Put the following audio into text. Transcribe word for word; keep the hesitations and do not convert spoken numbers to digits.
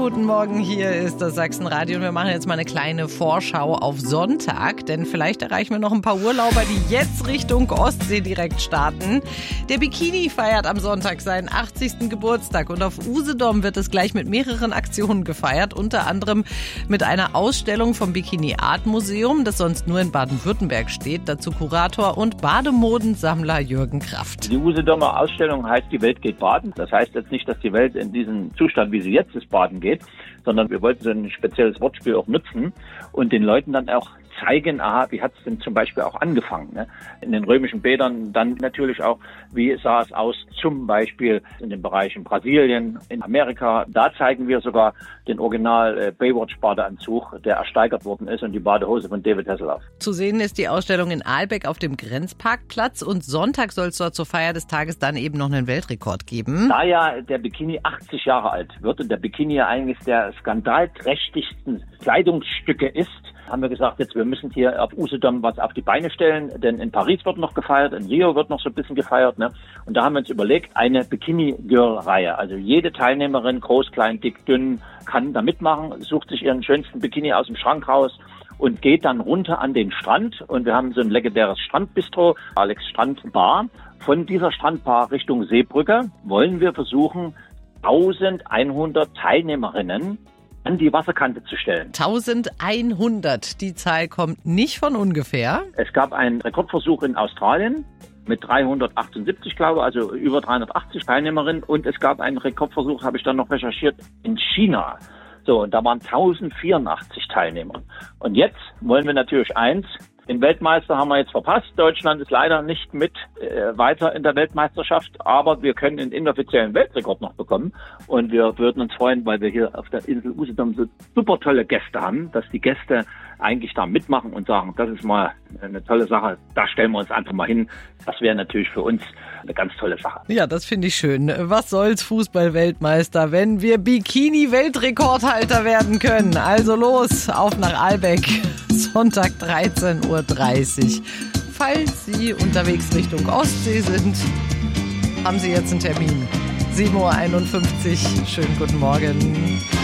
guten Morgen, hier ist das Sachsenradio und wir machen jetzt mal eine kleine Vorschau auf Sonntag, denn vielleicht erreichen wir noch ein paar Urlauber, die jetzt Richtung Ostsee direkt starten. Der Bikini feiert am Sonntag seinen achtzigsten Geburtstag und auf Usedom wird es gleich mit mehreren Aktionen gefeiert, unter anderem mit einer Ausstellung vom Bikini Art Museum, das sonst nur in Baden-Württemberg steht, dazu Kurator und Bademodensammler Jürgen Kraft. Die Usedomer Ausstellung heißt Die Welt geht baden. Das heißt jetzt nicht, dass die Welt in diesen Zustand, wie sie jetzt ist, baden geht, sondern wir wollten so ein spezielles Wortspiel auch nutzen und den Leuten dann auch zeigen, aha, wie hat es denn zum Beispiel auch angefangen, ne? In den römischen Bädern, dann natürlich auch, wie sah es aus zum Beispiel in den Bereichen Brasilien, in Amerika. Da zeigen wir sogar den Original äh, Baywatch-Badeanzug, der ersteigert worden ist, und die Badehose von David Hasselhoff. Zu sehen ist die Ausstellung in Ahlbeck auf dem Grenzparkplatz und Sonntag soll es dort zur Feier des Tages dann eben noch einen Weltrekord geben. Da ja der Bikini achtzig Jahre alt wird und der Bikini ja eigentlich der skandalträchtigsten Kleidungsstücke ist, haben wir gesagt, jetzt wir müssen hier auf Usedom was auf die Beine stellen, denn in Paris wird noch gefeiert, in Rio wird noch so ein bisschen gefeiert, ne? Und da haben wir uns überlegt, eine Bikini-Girl-Reihe. Also jede Teilnehmerin, groß, klein, dick, dünn, kann da mitmachen, sucht sich ihren schönsten Bikini aus dem Schrank raus und geht dann runter an den Strand. Und wir haben so ein legendäres Strandbistro, Alex Strandbar. Von dieser Strandbar Richtung Seebrücke wollen wir versuchen, eintausendeinhundert Teilnehmerinnen an die Wasserkante zu stellen. eintausendeinhundert, die Zahl kommt nicht von ungefähr. Es gab einen Rekordversuch in Australien mit dreihundertachtundsiebzig, glaube ich, also über dreihundertachtzig Teilnehmerinnen. Und es gab einen Rekordversuch, habe ich dann noch recherchiert, in China. So, und da waren tausendvierundachtzig Teilnehmer. Und jetzt wollen wir natürlich eins. Den Weltmeister haben wir jetzt verpasst. Deutschland ist leider nicht mit äh, weiter in der Weltmeisterschaft, aber wir können einen inoffiziellen Weltrekord noch bekommen. Und wir würden uns freuen, weil wir hier auf der Insel Usedom so super tolle Gäste haben, dass die Gäste eigentlich da mitmachen und sagen, das ist mal eine tolle Sache, da stellen wir uns einfach mal hin. Das wäre natürlich für uns eine ganz tolle Sache. Ja, das finde ich schön. Was soll's, Fußball-Weltmeister, wenn wir Bikini-Weltrekordhalter werden können? Also los, auf nach Ahlbeck, Sonntag dreizehn Uhr dreißig. Falls Sie unterwegs Richtung Ostsee sind, haben Sie jetzt einen Termin. sieben Uhr einundfünfzig. Schönen guten Morgen.